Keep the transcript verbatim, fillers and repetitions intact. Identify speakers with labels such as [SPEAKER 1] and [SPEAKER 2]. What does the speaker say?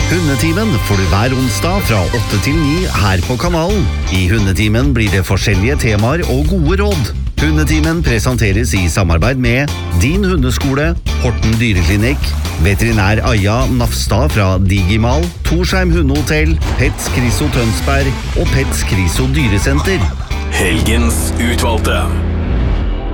[SPEAKER 1] Hundetimen får du hver onsdag fra åtte til ni her på kanalen. I Hundetimen blir det forskjellige temaer og gode råd. Hundetimen presenteres i samarbeid med Din Hundeskole, Horten Dyreklinikk, Veterinær Aja Nafstad fra Digimal, Torsheim Hundehotell, Pets Kriso Tønsberg og Pets Kriso Dyresenter.
[SPEAKER 2] Helgens utvalgte.